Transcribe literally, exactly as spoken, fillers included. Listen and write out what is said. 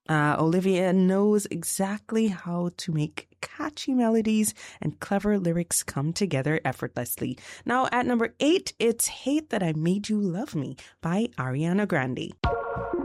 Uh, Olivia knows exactly how to make catchy melodies and clever lyrics come together effortlessly. Now, at number eight, it's Hate That I Made You Love Me by Ariana Grande.